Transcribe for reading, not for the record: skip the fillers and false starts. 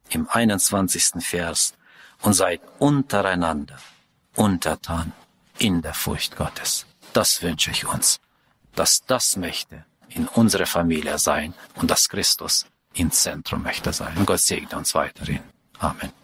im 21. Vers und seid untereinander untertan in der Furcht Gottes. Das wünsche ich uns, dass das möchte in unserer Familie sein und dass Christus im Zentrum möchte sein. Und Gott segne uns weiterhin. Amen.